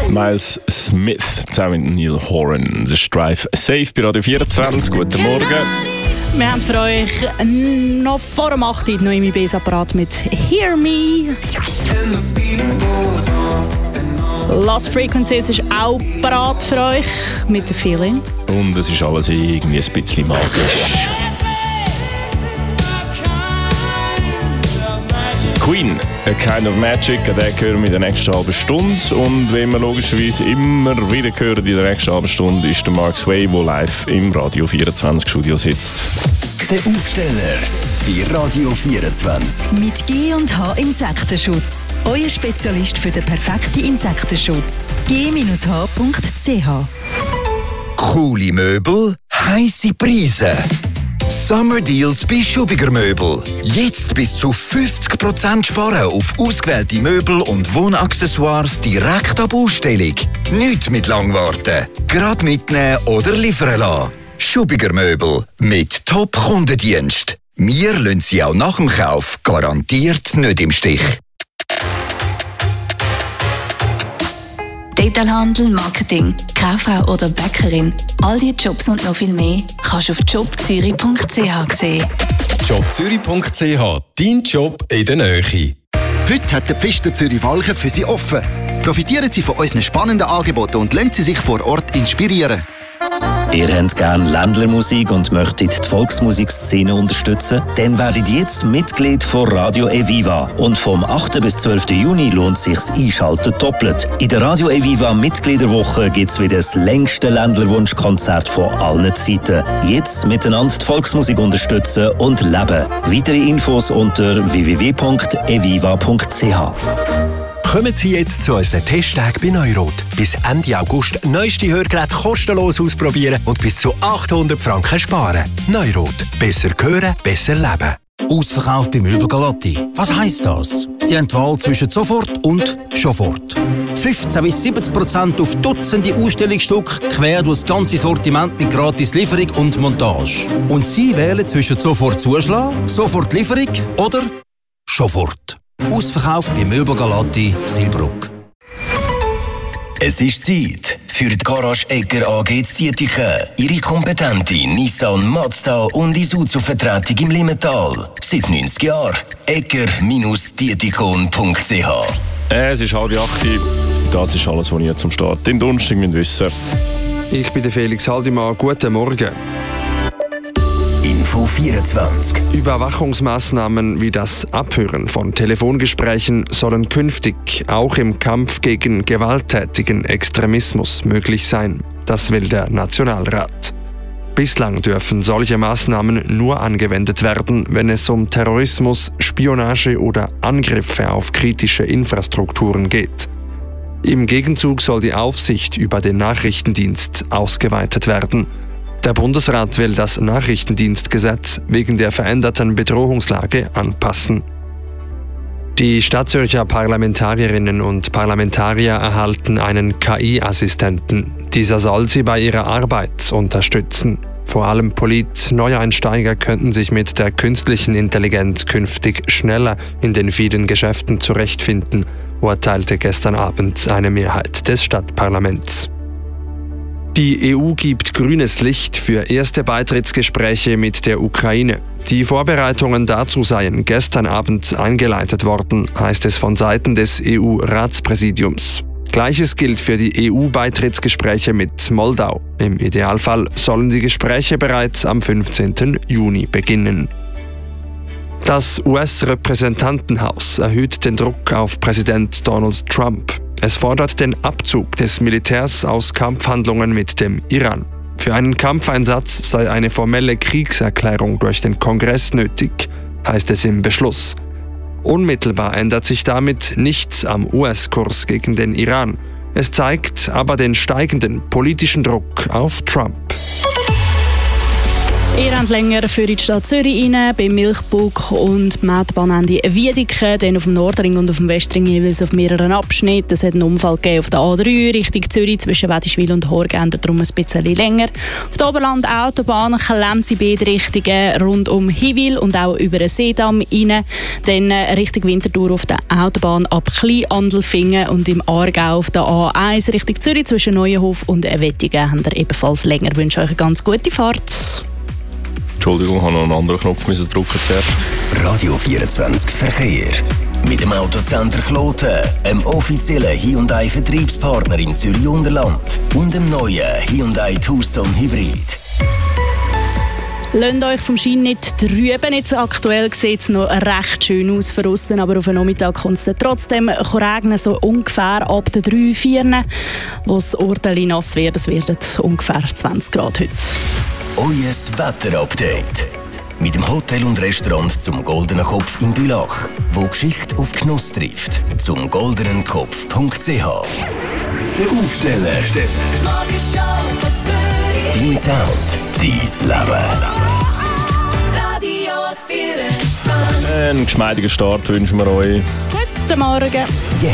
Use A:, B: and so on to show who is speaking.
A: Miles Smith zusammen mit Neil Horan. Das ist Drive Safe bei Radio 24. Guten Morgen.
B: Wir haben für euch noch vor dem 8. Uhr noch im IBS-Apparat mit Hear Me. Lost Frequencies ist auch parat für euch mit The Feeling.
A: Und es ist alles irgendwie ein bisschen magisch. Queen, A Kind of Magic, den hören wir in der nächsten halben Stunde. Und wenn wir logischerweise immer wieder hören in der nächsten halben Stunde, ist der Mark Sway, der live im Radio 24 Studio sitzt.
C: Der Aufsteller bei Radio 24.
D: Mit G&H Insektenschutz. Euer Spezialist für den perfekten Insektenschutz. g-h.ch.
C: Coole Möbel, heisse Preise. Summer Deals bei Schubiger Möbel. Jetzt bis zu 50% sparen auf ausgewählte Möbel und Wohnaccessoires direkt ab Ausstellung. Nicht mit Langwarten. Gerade mitnehmen oder liefern lassen. Schubiger Möbel mit Top-Kundendienst. Wir lassen Sie auch nach dem Kauf garantiert nicht im Stich.
E: Detailhandel, Marketing, Kauffrau oder Bäckerin. All diese Jobs und noch viel mehr kannst du auf jobzürich.ch sehen.
F: jobzürich.ch, dein Job in der Nähe.
G: Heute hat der Pfister Zürich-Walchen für Sie offen. Profitieren Sie von unseren spannenden Angeboten und lassen Sie sich vor Ort inspirieren.
H: Ihr habt gerne Ländlermusik und möchtet die Volksmusikszene unterstützen? Dann werdet jetzt Mitglied von Radio Eviva. Und vom 8. bis 12. Juni lohnt sich's Einschalten doppelt. In der Radio Eviva Mitgliederwoche gibt's wieder das längste Ländlerwunschkonzert von allen Zeiten. Jetzt miteinander die Volksmusik unterstützen und leben. Weitere Infos unter www.eviva.ch.
I: Kommen Sie jetzt zu unseren Testtagen bei Neurot. Bis Ende August neueste Hörgeräte kostenlos ausprobieren und bis zu 800 Franken sparen. Neurot. Besser hören, besser leben.
J: Ausverkauf bei Möbel Galotti. Was heisst das? Sie haben die Wahl zwischen sofort und sofort. 15-70% auf Dutzende Ausstellungsstücke, quer durch das ganze Sortiment mit gratis Lieferung und Montage. Und Sie wählen zwischen sofort Zuschlag, sofort Lieferung oder sofort. Ausverkauf bei Möbel Galotti, Silbruck.
C: Es ist Zeit für die Garage Egger AG zu Dietiken. Ihre kompetente Nissan, Mazda und Isuzu-Vertretung im Limmental. Seit 90 Jahren. egger-dietikon.ch.
A: Es ist 7:30. Das ist alles, was ihr zum Start den Donnerstag wissen müsst.
K: Ich bin der Felix Haldimann. Guten Morgen.
C: Info 24.
K: Überwachungsmaßnahmen wie das Abhören von Telefongesprächen sollen künftig auch im Kampf gegen gewalttätigen Extremismus möglich sein. Das will der Nationalrat. Bislang dürfen solche Maßnahmen nur angewendet werden, wenn es um Terrorismus, Spionage oder Angriffe auf kritische Infrastrukturen geht. Im Gegenzug soll die Aufsicht über den Nachrichtendienst ausgeweitet werden. Der Bundesrat will das Nachrichtendienstgesetz wegen der veränderten Bedrohungslage anpassen. Die Stadtzürcher Parlamentarierinnen und Parlamentarier erhalten einen KI-Assistenten. Dieser soll sie bei ihrer Arbeit unterstützen. Vor allem Polit-Neueinsteiger könnten sich mit der künstlichen Intelligenz künftig schneller in den vielen Geschäften zurechtfinden, urteilte gestern Abend eine Mehrheit des Stadtparlaments. Die EU gibt grünes Licht für erste Beitrittsgespräche mit der Ukraine. Die Vorbereitungen dazu seien gestern Abend eingeleitet worden, heißt es von Seiten des EU-Ratspräsidiums. Gleiches gilt für die EU-Beitrittsgespräche mit Moldau. Im Idealfall sollen die Gespräche bereits am 15. Juni beginnen. Das US-Repräsentantenhaus erhöht den Druck auf Präsident Donald Trump. Es fordert den Abzug des Militärs aus Kampfhandlungen mit dem Iran. Für einen Kampfeinsatz sei eine formelle Kriegserklärung durch den Kongress nötig, heißt es im Beschluss. Unmittelbar ändert sich damit nichts am US-Kurs gegen den Iran. Es zeigt aber den steigenden politischen Druck auf Trump.
B: Ihr habt länger für die Stadt Zürich rein, beim Milchbuck und dem Autobahnende Wiedeke, dann auf dem Nordring und auf dem Westring jeweils auf mehreren Abschnitten. Es hat einen Unfall gegeben auf der A3 Richtung Zürich zwischen Wettischwil und Horgen, darum ein bisschen länger. Auf der Oberland-Autobahn klemmt sie beide Richtungen rund um Hiwil und auch über den Seedamm rein. Dann Richtung Winterthur auf der Autobahn ab Kleinandelfingen und im Aargau auf der A1 Richtung Zürich zwischen Neuenhof und Wettigen haben wir ebenfalls länger. Ich wünsche euch eine ganz gute Fahrt.
A: Entschuldigung, ich habe noch einen anderen Knopf drücken zuerst.
H: Radio 24 Verkehr. Mit dem Autocenter Kloten, einem offiziellen Hyundai-Vertriebspartner im Zürich-Unterland und dem neuen Hyundai Tucson Hybrid.
B: Lasst euch vom Schein nicht trüben. Jetzt aktuell sieht es noch recht schön aus von aussen, aber auf den Nachmittag kommt es trotzdem regnen, so ungefähr ab den 3-4, wo das Urteil nass wird. Es werden ungefähr 20 Grad heute.
H: Euer Wetterupdate. Mit dem Hotel und Restaurant zum Goldenen Kopf in Bülach, wo Geschichte auf Genuss trifft. Zum goldenenkopf.ch. Der Aufsteller. Dein Sound, dein Leben.
L: Radio 24.
A: Einen geschmeidigen Start wünschen wir euch.
B: Guten Morgen.